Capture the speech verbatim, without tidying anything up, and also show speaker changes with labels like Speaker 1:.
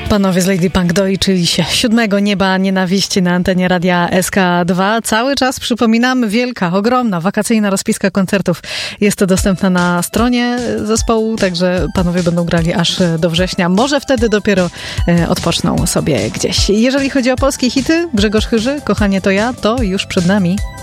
Speaker 1: Panowie z Lady Punk doliczyli się siódmego Nieba Nienawiści na antenie Radia S K dwa. Cały czas, przypominam, wielka, ogromna, wakacyjna rozpiska koncertów jest dostępna na stronie zespołu, także panowie będą grali aż do września. Może wtedy dopiero odpoczną sobie gdzieś. Jeżeli chodzi o polskie hity, Grzegorz Chyży, Kochanie to ja, to już przed nami.